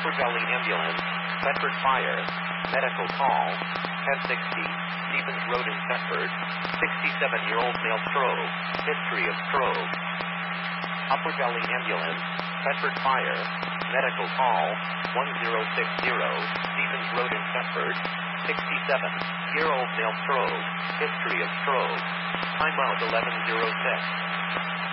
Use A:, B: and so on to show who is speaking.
A: Upper Valley Ambulance, Thetford Fire, medical call, 1060, Stevens Road in Thetford, 67-year-old male stroke, history of stroke. Upper Valley Ambulance, Thetford Fire, medical call, 1060, Stevens Road in Thetford, 67-year-old male stroke, history of stroke. Timeout 1106.